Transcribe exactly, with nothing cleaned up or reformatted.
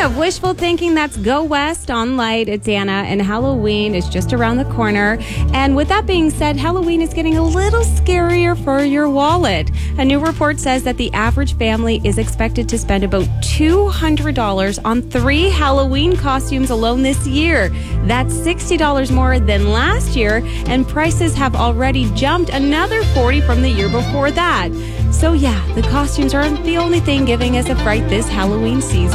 of wishful thinking, that's Go West on Light. It's Anna, and Halloween is just around the corner. And with that being said, Halloween is getting a little scarier for your wallet. A new report says that the average family is expected to spend about two hundred dollars on three Halloween costumes alone this year. That's sixty dollars more than last year, and prices have already jumped another forty dollars from the year before that. So yeah, the costumes aren't the only thing giving us a fright this Halloween season.